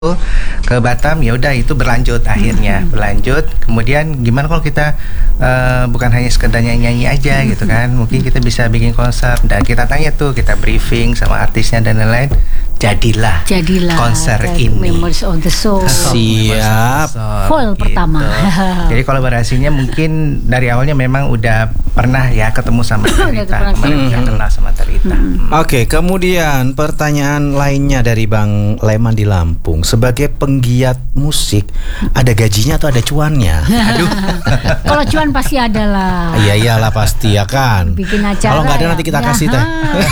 ke Batam, ya udah itu berlanjut akhirnya berlanjut. Kemudian gimana kalau kita bukan hanya sekedar nyanyi aja gitu kan, mungkin kita bisa bikin konser, dan kita tanya tuh, kita briefing sama artisnya dan lain-lain. Jadilah konser ini Memories of the Soul. Siap Full gitu. pertama. Jadi kolaborasinya mungkin dari awalnya memang udah pernah ya ketemu sama Terita, udah kenal sama Terita. Oke, kemudian pertanyaan lainnya dari Bang Leman di Lampung. Sebagai penggiat musik, ada gajinya atau ada cuannya? Aduh. Kalau cuan pasti ada lah. Iya iyalah pasti ya kan. Bikin acara. Kalau nggak ada ya. nanti kita kasih teh.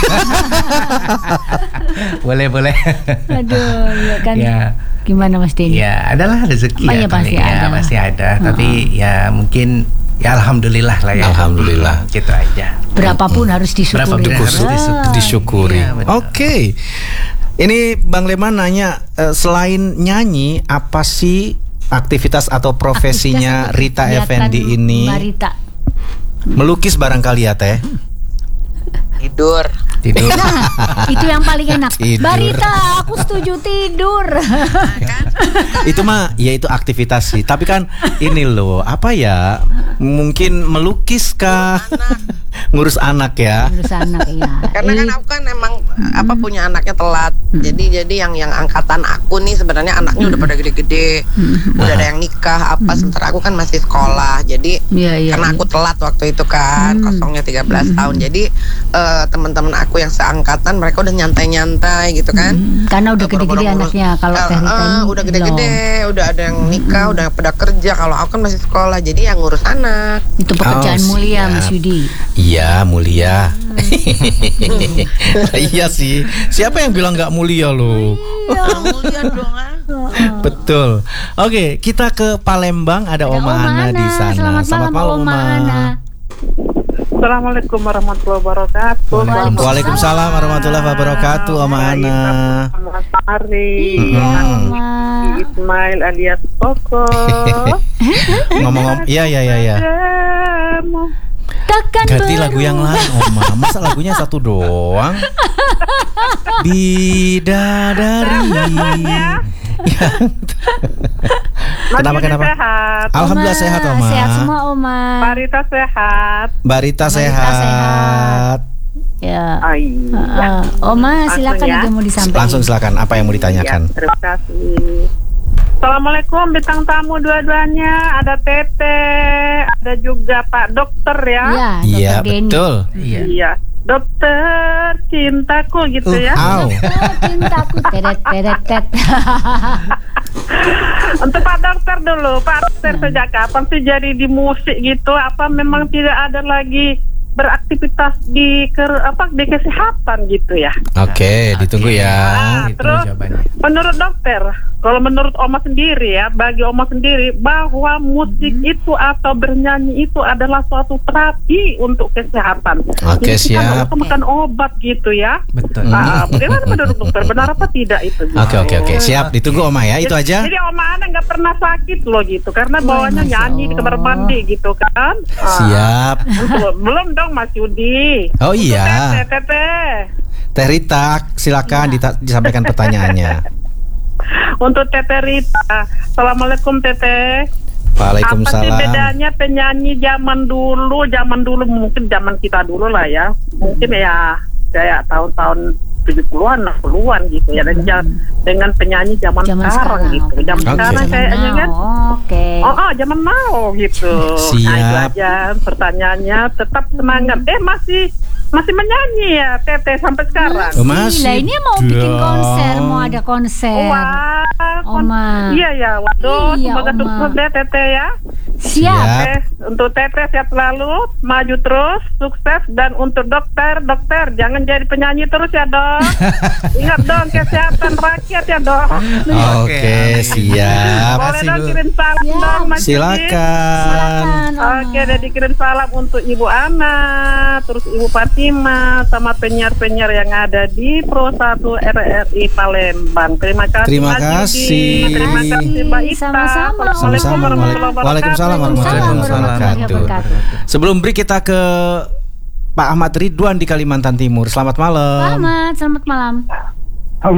boleh. Aduh, ya kan. Ya. Gimana Mas Denny? Ya, adalah rezeki Oh, ya, ya, pasti paling. ada. Ya, pasti ada. Tapi ya mungkin ya alhamdulillah lah ya. Alhamdulillah. Gitu aja. Berapapun harus disyukuri. Berapapun harus Disyukuri. Iya, benar. Oke. Ini Bang Leman nanya, selain nyanyi, apa sih aktivitas atau profesinya Rita Kegiatan Effendi ini? Mbak Rita. Melukis barangkali ya Teh? Tidur. Nah, itu yang paling enak. Tidur. Mbak Rita, aku setuju tidur. Itu mah ya itu aktivitas sih. Tapi kan ini loh, apa ya? Mungkin melukis kah? Ngurus anak ya. Ngurus anak ya. Karena kan aku kan emang punya anaknya telat. Jadi yang angkatan aku nih sebenarnya anaknya udah pada gede-gede. Udah ada yang nikah sementara aku kan masih sekolah. Jadi Iya, karena aku telat waktu itu kan, kosongnya 13 tahun. Jadi teman-teman aku yang seangkatan mereka udah nyantai-nyantai gitu kan. Karena udah gede-gede anaknya. Kalau Teh Rita ini udah gede-gede, udah ada yang nikah, udah pada kerja. Kalau aku kan masih sekolah, jadi yang ngurus anak. itu pekerjaan mulia Mas Yudi. Iya mulia. Iya sih. Siapa yang bilang nggak mulia loh? Mulia dong Betul. Oke, kita ke Palembang. Ada Oma Ana di sana. Selamat malam Oma Ana. Assalamualaikum warahmatullahi wabarakatuh. Waalaikumsalam warahmatullahi wabarakatuh, Oma Ana. Mas Ari, Oma. Ismail alias Koko. Ngomong-ngomong, iya. Takkan Ganti lagu yang lain, Oma. Masa lagunya satu doang? Bidadari. Kenapa? Sehat. Alhamdulillah sehat, Oma. Sehat semua Oma. Mbak Rita sehat. Mbak Rita sehat. Ya. Iya. Oma silakan ya. ada yang mau disampaikan. Langsung silakan. Apa yang mau ditanyakan? Ya, terima kasih. Assalamualaikum bintang tamu dua-duanya. Ada Tete, ada juga Pak Dokter ya. Iya, Dr. Denny. betul. Iya. Dokter cintaku gitu ya. Cintaku teret. Untuk Pak Dokter dulu, Pak Dokter sejak kapan sih jadi di musik gitu? Apa memang tidak ada lagi beraktivitas di kesehatan gitu ya? Oke, ditunggu ya. Itu Terus jawabannya. menurut dokter, kalau menurut Oma sendiri ya, bagi Oma sendiri bahwa musik itu atau bernyanyi itu adalah suatu terapi untuk kesehatan. Oke, Jadi kita nggak siap. usah makan obat gitu ya. Betul. Bagaimana menurut dokter? Benar apa tidak itu? Oke, siap. Ditunggu Oma ya. Itu aja. Jadi Oma Ana nggak pernah sakit loh gitu, karena bawahnya Masya nyanyi di kamar Allah. mandi gitu kan. Siap. Belum dong Mas Yudi. Oh iya. Tete. Teh Rita, silakan disampaikan pertanyaannya. Untuk Tete Rita, Assalamualaikum Tete. Apa sih Waalaikumsalam. bedanya penyanyi zaman dulu mungkin zaman kita dulu lah ya, mungkin ya kayak tahun-tahun 70-an, 60-an gitu ya, dengan penyanyi zaman sekarang gitu. Zaman Oke. sekarang kayaknya kan. Oke. Zaman now gitu. Nah, itu Siap. aja pertanyaannya. Tetap semangat. Masih menyanyi ya Tete sampai sekarang. Oh, masih Gila, ini mau bikin dong. konser, mau ada konser. Wah, Oma. Iya ya, waduh, Iya, semoga Oma. sukses deh Tete ya. Siap. Untuk Tete sehat selalu, maju terus, sukses. Dan untuk dokter jangan jadi penyanyi terus ya dok. Ingat dong kesehatan rakyat ya dok. Oke, siap. Boleh dong Bu. kirim salam Siap. dong Mas Yudi? Silakan. Oma. Oke, udah dikirim salam untuk Ibu Ana, terus Ibu Fatima, sama penyiar-penyiar yang ada di Pro 1 RRI Palembang. Terima kasih. Terima Mas Yudi. kasih. Terima kasih Mbak Ita. Sama-sama. Assalamualaikum warahmatullahi wabarakatuh. Waalaikumsalam warahmatullahi wabarakatuh. Sebelum break kita ke Pak Ahmad Ridwan di Kalimantan Timur. Selamat malam. Selamat malam.